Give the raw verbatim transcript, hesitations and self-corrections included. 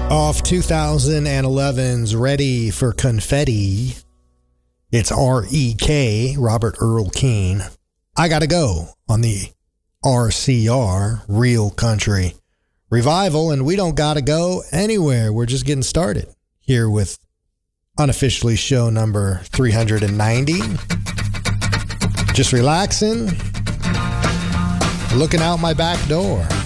Off two thousand eleven's Ready for Confetti. It's R E K, Robert Earl Keen. I Gotta Go on the R C R, Real Country Revival, and we don't gotta go anywhere. We're just getting started here with unofficially show number three hundred ninety. Just relaxing, looking out my back door.